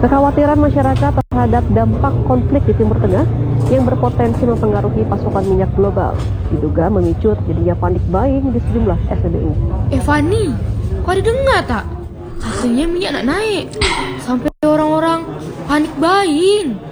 Kekhawatiran masyarakat terhadap dampak konflik di Timur Tengah yang berpotensi mempengaruhi pasokan minyak global diduga memicu terjadinya panik buying di sejumlah SPBU. Fani, kau ada dengar tak? Katanya minyak nak naik sampai orang-orang panik buying.